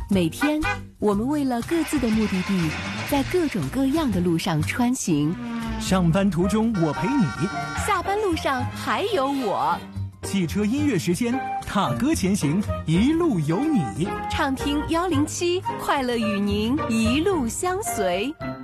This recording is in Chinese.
每天，我们为了各自的目的地，在各种各样的路上穿行。 上班途中我陪你， 下班路上还有我。 汽车音乐时间，踏歌前行，一路有你。 畅听107，快乐与您一路相随。